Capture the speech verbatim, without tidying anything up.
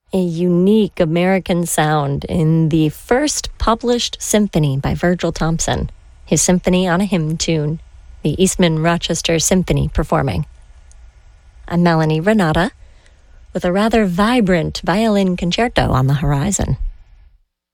a unique American sound in the first published symphony by Virgil Thomson, his symphony on a hymn tune, the Eastman Rochester Symphony performing. I'm Melanie Renata, with a rather vibrant violin concerto on the horizon.